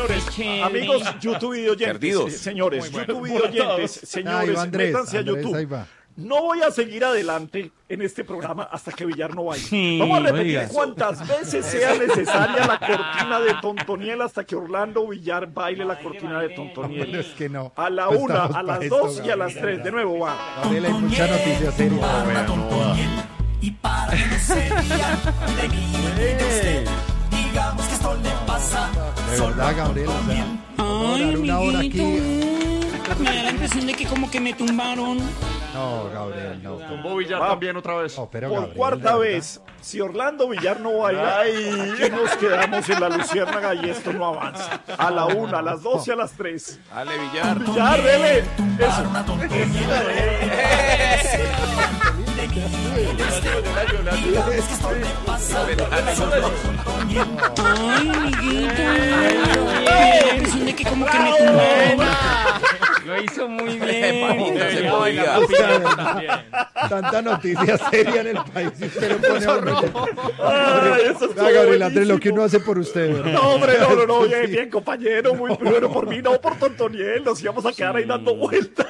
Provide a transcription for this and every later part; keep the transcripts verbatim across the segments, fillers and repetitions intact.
señores, chévere. amigos YouTube y oyentes, Perdidos. eh, señores, Muy bueno. YouTube y oyentes, Ahí señores, va Andrés, métanse a Andrés, YouTube. ahí va. No voy a seguir adelante en este programa hasta que Villar no vaya. Sí, Vamos a repetir oiga. cuantas veces sea necesaria la cortina de Tontoniel hasta que Orlando Villar baile la cortina de No, Tontoniel. es que no. A la No una, estamos a pa' las esto, dos y a Gabriel. las tres. De nuevo va. Gabriel, hay mucha noticia seria. Y para que no se rían de mí y de usted, digamos que esto le pasa De solo verdad, Gabriel, o sea, vamos a durar una hora aquí. Me da la impresión de que como que me tumbaron. No, Gabriel, no. Tumbó Villar Va. también otra vez. No, pero Por Gabriel, cuarta de vez, si Orlando Villar no baila, aquí nos quedamos en la luciérnaga y esto no avanza. A la una, a las dos y a las tres. Dale, Villar. Villar, dele. Eso. Ay, amiguito. Me da la impresión de que como que me tumbaron. Lo hizo muy bien. Papito, se oiga. verdad. Tanta noticia seria en el país y usted lo pone a uno. Ay, eso es Vea, Gabriel Andrés, lo que uno hace por usted, ¿verdad? No, hombre, no, no, no, bien, bien, compañero, muy bueno por mí, no por Tontoniel, nos íbamos a quedar ahí dando vueltas.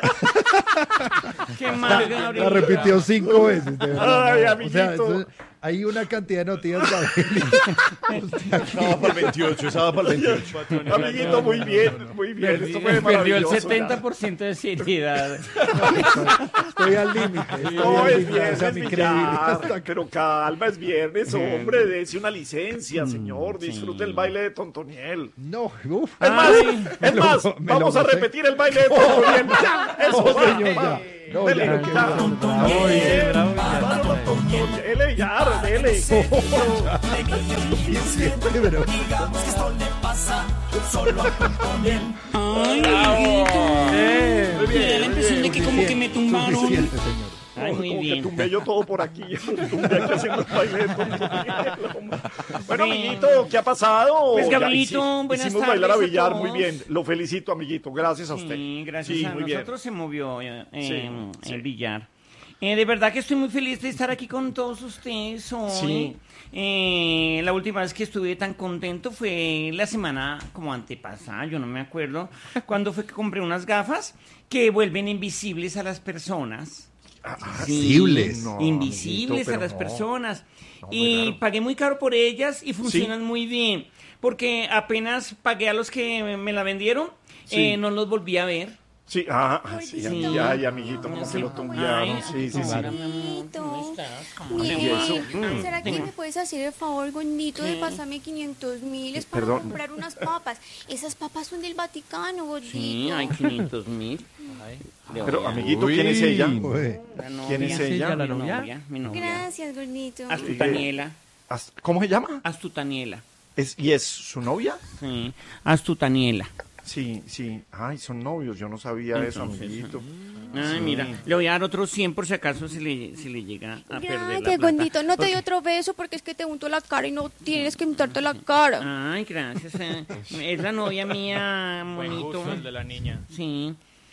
Qué mal, La Gabriel. repitió cinco veces, de verdad. Ay, no. O amiguito. sea, eso- hay una cantidad de noticias, Gabriel. Esa va para el veintiocho, esa va para el veintiocho. Amiguito, muy bien, muy bien, esto fue Perdió el maravilloso. setenta por ciento de seriedad. Estoy al límite. Estoy No, al es límite. O sea, viernes, mi Villar, credibilidad está pero calma, es viernes, hombre, dése una licencia, señor, disfrute el baile de Tontoniel. No, uff. Es más, me es lo- más, me lo vamos a gocé. repetir el baile de Tontoniel. Ya, eso, No, va, señor, va. ya. No, Dele, ya no ya. quiero. Muy bien, vámonos, Tontoniel. Dele, Villar, dele. Suficiente, pero... digamos que esto le pasa solo a Tontoniel. Ay, amiguito. Muy Me da la bien, impresión de que como que me tumbaron. Suficiente, señor. Ay, muy Como que bien. tumbé yo todo por aquí. Tumbé aquí haciendo el baile de Tontoniel, hombre. Bueno, amiguito, ¿qué ha pasado? Pues, Ya Gabrielito, hici- buenas hicimos bailar a tardes a Villar, todos. muy bien. Lo felicito, amiguito. Gracias a usted. Sí, gracias Sí, a muy bien. nosotros se movió eh, Sí, eh, sí. el billar. Eh, de verdad que estoy muy feliz de estar aquí con todos ustedes hoy. Sí. Eh, la última vez que estuve tan contento fue la semana como antepasada, yo no me acuerdo, cuando fue que compré unas gafas que vuelven invisibles a las personas. Sí, Invisibles. No, invisibles amiguito, a pero las no. personas. No, muy y raro. pagué muy caro por ellas y funcionan muy bien. Porque apenas pagué a los que me la vendieron, Sí. eh, no los volví a ver. Sí, ah, ah, sí, Sí. ay, ay, amiguito, como Sí. que lo tumbiaron. Ay, Sí, sí, sí. hola, mi amor, ¿cómo estás? ¿Cómo ¿Y le va? eso? Bien, ¿será que Dime. me puedes hacer el favor, gordito, de ¿Qué? pasarme quinientos mil? Es para Perdón. comprar unas papas. Esas papas son del Vaticano, gordito. Sí, hay quinientos mil. Pero, amiguito, ¿quién es ella? Uy. ¿Quién es ella? la Mi novia? novia, mi novia. Gracias, gordito. Astutaniela. As- ¿Cómo se llama? Astutaniela. ¿Es, ¿Y es su novia? Sí, Astutaniela. Sí, sí. Ay, son novios, yo no sabía eso, Entonces, amiguito. Ay, mira, le voy a dar otros cien por si acaso se le, se le llega a perder la Gracias, plata. gordito. No te doy Porque- otro beso porque es que te unto la cara y no tienes que untarte la cara. Ay, gracias. eh. Es la novia mía, monito. Justo el de la niña. Sí.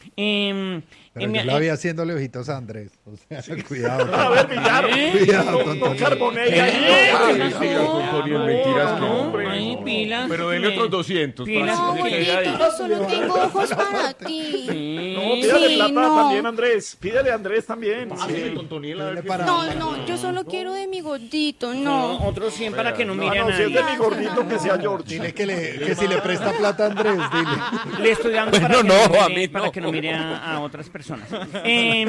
Em, Pero em, yo eh, la vi haciéndole ojitos a Andrés. O sea, cuidado. A ver, Villar, Cuidado, no, no tonto. carbonee ¿Qué? ahí. ¿Qué Ay, pasó? sí, Antonio, mentiras que no, hombre, ay, no. pilas. Pero denle que- otros doscientos. Pilas, No, para que se quede gordito, ahí. yo solo tengo ojos para ti. Sí. No, pídale Sí, plata no. también, Andrés. Pídale a Andrés también. Sí. Dele para- No, no, yo solo quiero de mi gordito, No, no. otros cien para que no No, mire a no, si es nadie. de mi gordito, que sea George. Dile que, le, que si le presta plata a Andrés, dile. Le estoy dando para, Bueno, que, no, no a mire, mí para no. que no mire a, a otras personas. Em,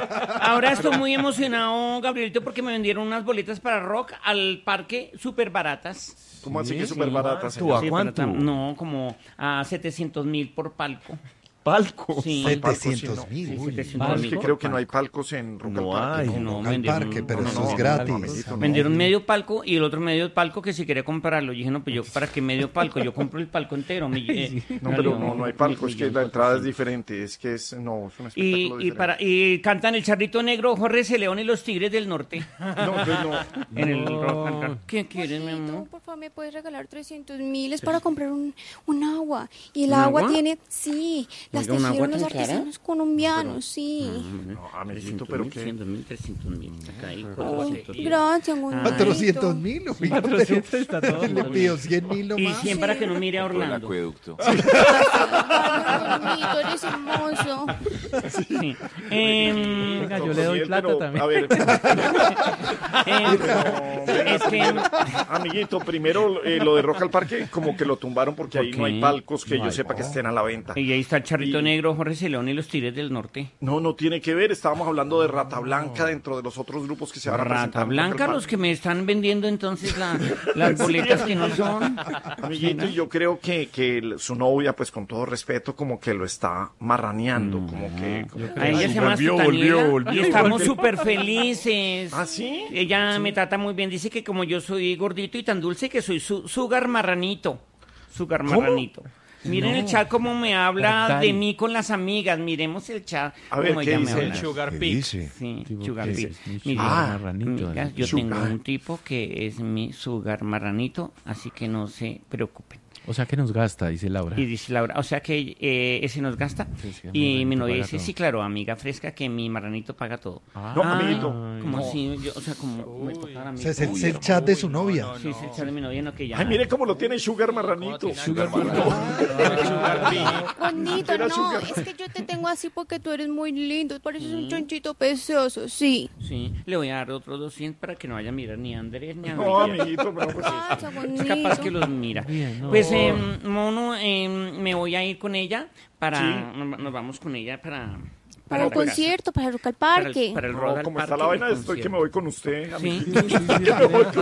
ahora estoy muy emocionado, Gabrielito, porque me vendieron unas boletas para rock al parque súper baratas. ¿Cómo así que súper barata, ¿A señor? Sí, cuánto? barata- No, como a setecientos mil por palco. Palco. Sí. setecientos mil. Sí, Uy. setecientos No, es mil que por creo que no palco. hay palcos en Rock No al Parque. hay. No, No, al vendieron- parque, pero no, eso no, es no, gratis. amiguito, no. Vendieron medio palco y el otro medio palco que si quería comprarlo. Yo dije, no, pues yo, ¿para qué medio palco? Yo compro el palco entero. mi- eh, No, pero valió no, no hay mil palcos, que la millones entrada es cuatrocientos. diferente. Es que es, no, es un espectáculo Y, y, diferente. para, y cantan el Charrito Negro, Jorge C. León y los Tigres del Norte. No, pues no. En el rock and roll. ¿Qué quieres, mi Gordito, amor? por favor, me puedes regalar trescientos mil. Es para comprar un, una agua. Y el ¿Un agua, agua? tiene, sí, las Oiga, ¿un agua tejieron los tan cara? artesanos colombianos, sí. No, amiguito, trescientos pero mil, qué. cientos mil, trescientos mil. Acá hay Ay, cuatrocientos mil. gracias, bonito. cuatrocientos mil, cuatrocientos está todo. le pidió cien mil Y nomás. cien para que no mire a Por el Orlando. acueducto. Ay, bonito, eres hermoso. Sí. Em, Venga, yo le doy Pero, plata también. A ver, em, es que amiguito, primero eh, lo de Rock al Parque, como que lo tumbaron porque ahí ¿Por no hay qué? palcos que No yo hay, sepa que no. estén a la venta. y ahí está el charrito Y- negro, Jorge Celón y los Tigres del Norte. No, no tiene que ver. Estábamos hablando de Rata Blanca dentro de los otros grupos que se van a presentar. Rata en Rock al Blanca, Parque. los que me están vendiendo entonces la- las boletas que no son. Amiguito, y yo creo que, que el- su novia, pues con todo respeto, como que lo está marraneando, como que... como que- A ella se llama Volvió, Sutaniela volvió, volvió. y estamos súper felices. ¿Ah, sí? Ella me trata muy bien, dice que como yo soy gordito y tan dulce que soy su sugar marranito. Sugar marranito. Miren el chat cómo me habla Mortal. de mí con las amigas. Miremos el chat. A ver, cómo ¿qué ella me dice? habla. Sugar ¿Qué Pig. dice? Sí, Tipo, Sugar ¿qué Pig. es? Mi Mire, sugar Ah, marranito, amigas, ¿no? yo Sugar. tengo un tipo que es mi sugar marranito, así que no se preocupen. O sea que nos gasta, dice Laura. Y dice Laura, o sea que eh, ese nos gasta. Sí, sí, Y mi marranito novia paga dice, todo. sí, claro, amiga fresca, que mi marranito paga todo. No, amiguito. Como si, yo, o sea, como me tocara a mí. O sea, es el, Uy, es el chat de su novia. Sí, es el chat de mi novia, no que ya. Ay, mire cómo lo tiene Sugar Marranito. Sugar Sugar Pig. Bonito, Era no, sugar. es que yo te tengo así porque tú eres muy lindo, pareces un chanchito precioso, sí. Sí, le voy a dar otros doscientos para que no vaya a mirar ni a Andrés ni a No, Miguel. amiguito, pero pues... Gracias, Es bonito. capaz que los mira. Bien, no. Pues, eh, Mono, eh, me voy a ir con ella para... Sí. Nos nos vamos con ella para... Para el la casa. concierto, para el Rock al Para Parque. el, para el No, Rock al como está Parque la y el vaina, estoy que me concierto. voy con usted, Sí. amiguito.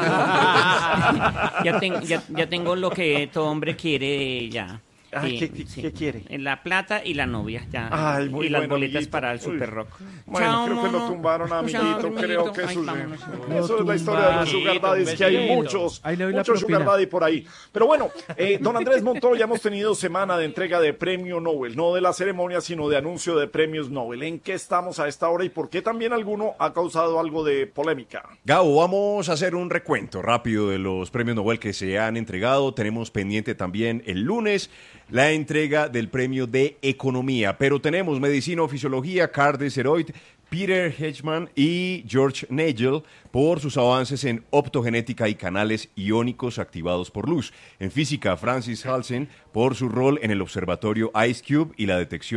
ya, ten- ya, ya tengo lo que todo hombre quiere ya. Ah, Sí, ¿qué- qué- sí. qué quiere? La plata y la novia, ya. Ay, muy y las bueno, boletas amiguito. para el Uy. Super Rock. Bueno, Chao, creo que lo mono. tumbaron, Chao, amiguito. Creo amiguito. que Ay, eso, es- vámonos. eso es la historia de los Sugar Daddies, que hay besito. muchos, Ahí le doy la muchos Sugar propina. Daddy por ahí. Pero bueno, eh, don Andrés Montoya, hemos tenido semana de entrega de premio Nobel, no de la ceremonia, sino de anuncio de premios Nobel. ¿En qué estamos a esta hora y por qué también alguno ha causado algo de polémica? Gabo, vamos a hacer un recuento rápido de los premios Nobel que se han entregado. Tenemos pendiente también el lunes la entrega del premio de Economía, pero tenemos Medicina o Fisiología, Carl Desseroit, Peter Hedgeman y George Nagel por sus avances en optogenética y canales iónicos activados por luz. En física, Francis Halsen por su rol en el observatorio IceCube y la detección